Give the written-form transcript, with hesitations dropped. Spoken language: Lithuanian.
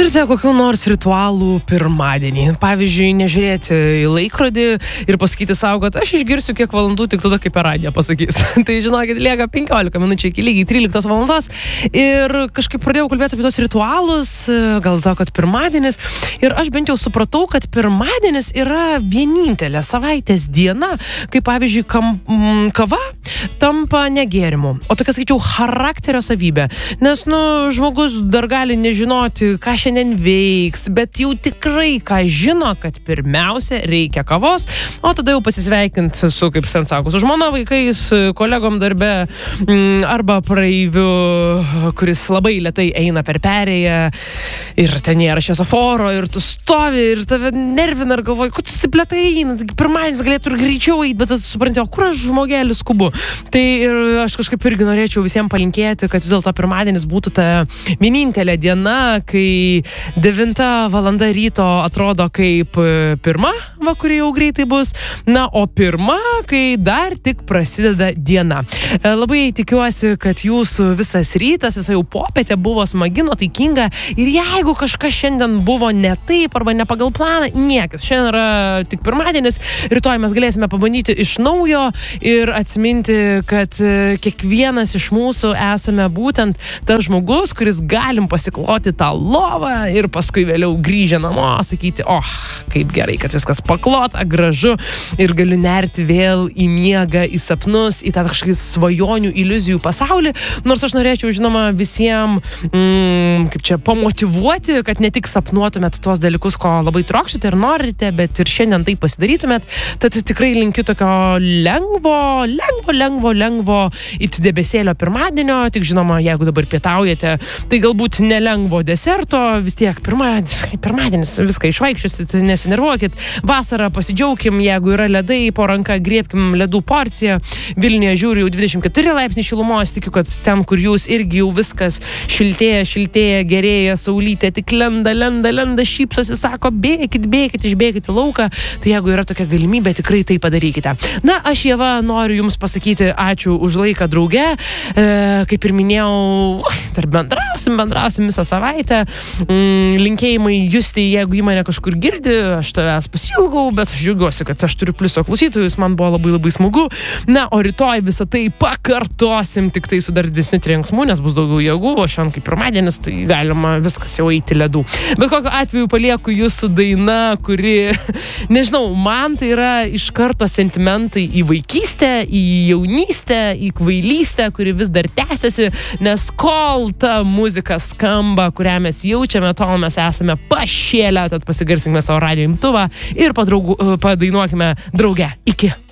Turite kokių nors ritualų pirmadienį? Pavyzdžiui, nežiūrėti į laikrodį ir pasakyti savo, kad aš išgirsiu kiek valandų tik tada, kai per radiją pasakys. Tai žinokit, lieka 15 minučių iki lygiai 13 valandos. Ir kažkaip pradėjau kalbėti apie tos ritualus, gal to, kad pirmadienis. Ir aš bent jau supratau, kad pirmadienis yra vienintelė savaitės diena, kai pavyzdžiui kava tampa negėrimu. O tokia, skaičiau, charakterio savybė. Nes, žmogus dar gali nežinoti, ką šiandien veiks, bet jau tikrai ką žino, kad pirmiausia reikia kavos, o tada jau pasisveikinti su, kaip ten sako, su žmona, vaikais, kolegom darbe arba praeiviu, kuris labai lėtai eina per perėją ir ten nėra šviesoforo ir tu stovi ir tave nervina ir galvoji, kad tu taip lėtai eina, pirmadienis galėtų ir greičiau eiti, bet tu supranti, o kur aš žmogelis skubu? Tai ir aš kažkaip irgi norėčiau visiems palinkėti, kad vis dėlto pirmadienis būtų ta vienintelė diena, kai 9 valanda ryto atrodo kaip pirma, kuri jau greitai bus, o pirma, kai dar tik prasideda diena. Labai tikiuosi, kad jūsų visas rytas, visa jau popietė buvo smagi, nuotaikinga ir jeigu kažkas šiandien buvo ne taip arba ne pagal planą, niekis. Šiandien yra tik pirmadienis, rytoj mes galėsime pabandyti iš naujo ir atsiminti, kad kiekvienas iš mūsų esame būtent tas žmogus, kuris galim pasikloti tą lovą ir paskui vėliau grįžę namo sakyti, kaip gerai, kad viskas paklota, gražu ir galiu nerti vėl į miegą, į sapnus, į tą kažkokį svajonių, iliuzijų pasaulį. Nors aš norėčiau, žinoma, visiems pamotyvuoti, kad ne tik sapnuotumėt tuos dalykus, ko labai trokšite ir norite, bet ir šiandien tai pasidarytumėt. Tad tikrai linkiu tokio lengvo it debesėlio pirmadienio, tik žinoma, jeigu dabar pietaujate, tai galbūt nelengvo deserto, vis tiek pirmadienis, viską išvaikščiosit, nesinervuokit. Vasarą pasidžiaugim, jeigu yra ledai po ranka, griebkim ledų porciją. Vilniuje žiūriu jau 24 laipsniai šilumos, tikiu, kad ten, kur jūs irgi jau viskas šiltėja, gerėja, saulytė tik lenda, šypsosi, sako, bėkit, išbėkit į lauką. Tai jeigu yra tokia galimybė, tikrai tai padarykite. Aš, Ieva, noriu jums pasakyti ačiū už laiką drauge. Kaip ir minėjau, dar bendrausim visą savaitę. Linkėjimai Justei, jeigu į mane kažkur girdi, aš tavęs pasilgau, bet aš džiaugiuosi, kad aš turiu pliuso klausytojus, man buvo labai smagu. O rytoj visą tai pakartosim, tik tai su dar didesniu trenksmu, nes bus daugiau jėgų, o šiandien kaip pirmadienis, tai galima viskas jau eiti ledų. Bet kokiu atveju palieku jūsų daina, kuri, nežinau, man tai yra iš karto sentimentai į vaikystę, į jaunystę, į kvailystę, kuri vis dar tęsiasi, nes kol ta muzika skamba, kurią mes jaučiame, tol mes esame pašėlę, tad pasigarsinkime savo radijo imtuvą ir padainuokime drauge. Iki.